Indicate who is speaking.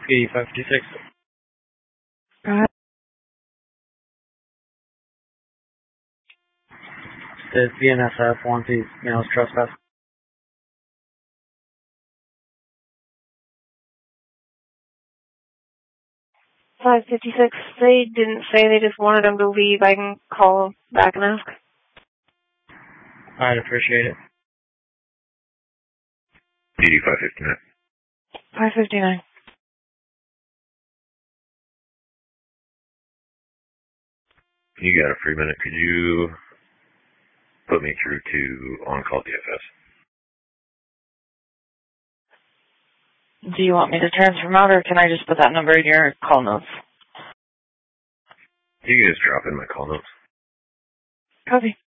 Speaker 1: 8556. It's BNSF, warranty, males trespass.
Speaker 2: 556, they didn't say, they just wanted him to leave. I can call back and ask.
Speaker 1: I'd appreciate it.
Speaker 3: 8559.
Speaker 2: 559.
Speaker 3: You got a free minute. Could you put me through to on-call DFS?
Speaker 2: Do you want me to transfer him out, or can I just put that number in your call notes?
Speaker 3: You can just drop in my call notes.
Speaker 2: Copy.